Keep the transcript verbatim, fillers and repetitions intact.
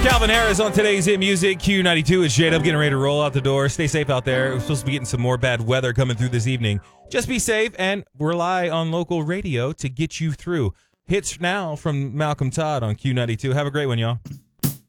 Calvin Harris on today's Hit Music. Q ninety-two is J-Dub getting ready to roll out the door. Stay safe out there. We're supposed to be getting some more bad weather coming through this evening. Just be safe and rely on local radio to get you through. Hits now from Malcolm Todd on Q ninety-two. Have a great one, y'all.